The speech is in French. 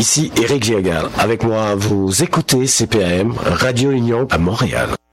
Ici Eric Giagal. Avec moi, vous écoutez CPAM, Radio Union à Montréal.